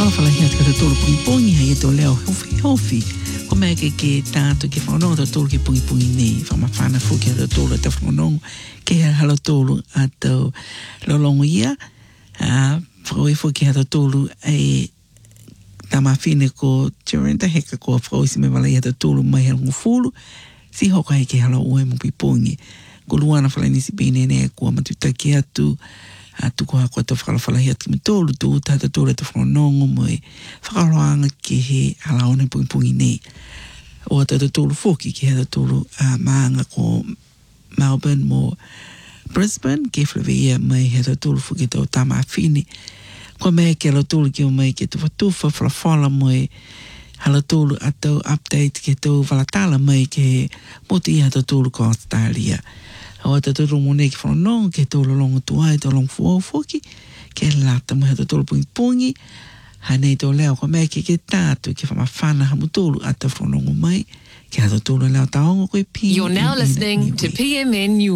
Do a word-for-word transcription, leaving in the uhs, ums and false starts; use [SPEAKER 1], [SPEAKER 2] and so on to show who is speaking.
[SPEAKER 1] Whawhala hea te kata tōru pungi pungi hei e tō leo hofi hofi. Ko mea ke ke tātou ke whanonga tō tōru ke pungi pungi nei. Whamawhana fuki a tō tōru a te whanonga ke hea halo tōru a tō lolongo ia. Whakoi fuki a tō tōru e tama whine ko Tirenta heka ko whakoi si me wala ia tō tōru mai hea ngu fulu. Si hoka hei ke halo ue mo pi pungi. Ko luana whala nisi bine ne kua matutaki atu. A tuku hako te whakalawhalahi atu me tōru tō tata tōre te whanongo mo e whakaloanga ke he halaone pungi pungi nei. O a tata tōru whoki ke he tōru uh, maanga ko Melbourne mo Brisbane ke whawea mai he tōru whoki tō tama whini. Ko mea ke alo tōru ki o mai ke tu whatuwha whalawhala mo e hala tōru a tō update ke tō walatala mai ke he moti i hata tōru ko Australia. O te tōru mone ki whanonga, ke tōru longa tuai, tō longa fuafuaki, ke lata mo he tō tōru pungi pungi, hanei tō leo ko mea ke ke tātu, ke whamawhana hamu tōru a te whanonga mai, ke ha tō tōru leo taonga koe pi.
[SPEAKER 2] You're now listening to P M N News.